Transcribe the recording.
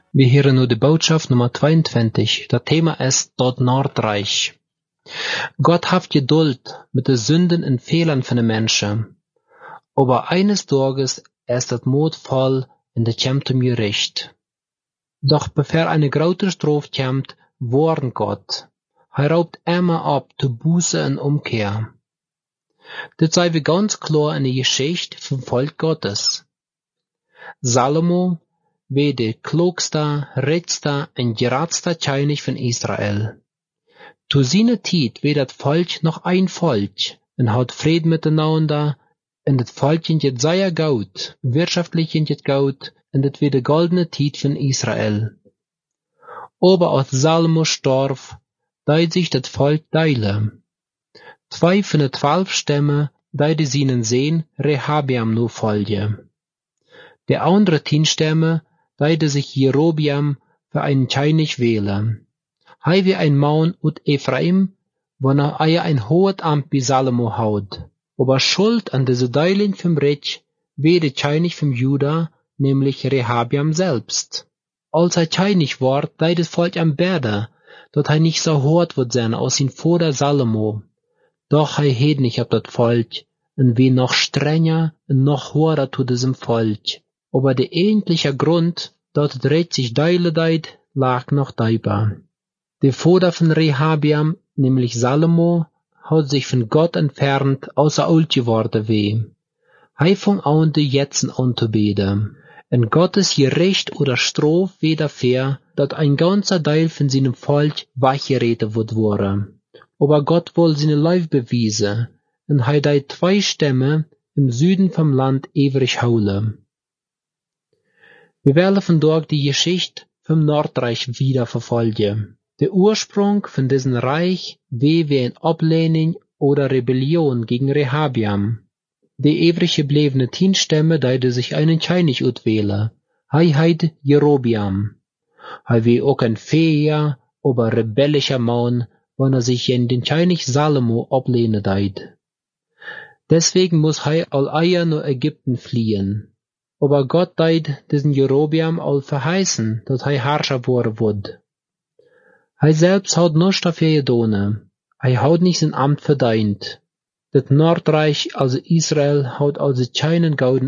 Wir hören nu de boodschap nummer 22. Dat Thema ist dat Nordreich. Gott hat Geduld mit de Sünden en Fehlern van de Menschen. Aber eines Tages ist dat Moed voll en de komt Gericht. Doch bevor eine grote Strafe kommt, warnt Gott. Raubt immer ab te Buße en Umkehr. Dit sei wir ganz klar in der Geschichte vom Volk Gottes. Salomo war der klugste, rechtste en geradste König von Israel. Zu seiner Zeit war das Volk noch ein Volk und hat Frieden miteinander, und das Volk geht sehr gut, wirtschaftlich geht gut, und das war die goldene Zeit von Israel. Aber als Salomo starb, teilt sich das Volk teilen. 2 von den 12 Stämmen deide seinen Sohn Rehabeam nur folgen. Der andere 10 Stämme deide sich Jerobeam für einen König wählen. Hij wie ein Mann ut Ephraim, wann er ein hohes Amt bei Salomo haut. Aber schuld an diese Deiling vom Reich war der König vom Juda, nämlich Rehabeam selbst. Als er König war, deide das Volk am Berde, dat hij nicht so hart wird sein aus sein Vater Salomo. Doch hij heet nicht ab dat Volk, und wie noch strenger und noch harder zu diesem Volk. Aber der eigentliche Grund, dat het Recht sich deile deit, lag noch daibar. Der Vater von Rehabeam, nämlich Salomo, hat sich von Gott entfernt, außer alt geworden weh. Hij fing an, die Jetzen anzubeten. Und Gottes Gericht oder Straf weh dafür, dat ein ganzer Teil von seinem Volk weggeredet wurde. Aber Gott wollte seine Leib beweisen, und hij deit 2 Stämme im Süden vom Land ewig houden. Wir werden vandaag die Geschichte vom Nordreich wieder verfolgen. Der Ursprung von diesem Reich war wie eine Ablehnung oder Rebellion gegen Rehabeam. Die übrig gebliebenen 10 Stämme deide sich einen König auswählen. Hij heit Jerobeam. Hij war auch ein fähiger, aber rebellischer Mann, wenn er sich in den König Salomo ablehnen deit. Deswegen muss hij all eier nach Ägypten fliehen. Aber Gott deit diesen Jerobeam all verheißen, dass hij Herrscher worden wird. Hij selbst hat nichts dafür getan. Hij hat nicht sein Amt verdient. Das Nordreich, also Israel, hat also keinen Gauden